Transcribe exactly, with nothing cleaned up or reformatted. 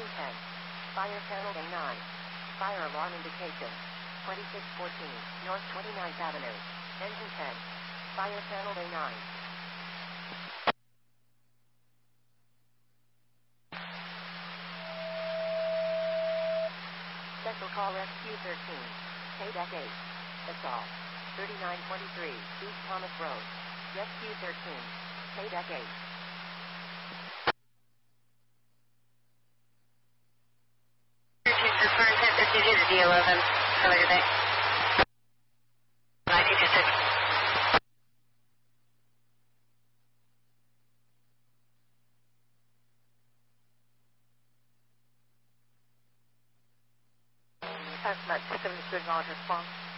ten. Fire panel A nine. Fire alarm indication. twenty-six fourteen, North twenty-ninth Avenue. Engine ten. Fire panel A nine. Special call S Q thirteen. Payback eight. Assault. thirty-nine twenty-three, East Thomas Road. Rescue thirteen. Payback eight. Confirm ten fifty-two to D eleven. Have a good day. nine two six. Estimate two seventy-two, acknowledge response.